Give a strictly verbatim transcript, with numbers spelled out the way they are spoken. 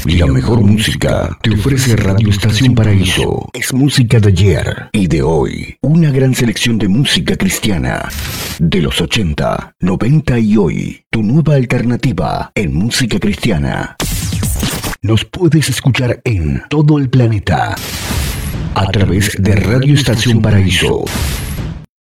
La mejor música te ofrece Radio Estación Paraíso. Es música de ayer y de hoy. Una gran selección de música cristiana. De los ochenta, noventa y hoy. Tu nueva alternativa en música cristiana. Nos puedes escuchar en todo el planeta a través de Radio Estación Paraíso.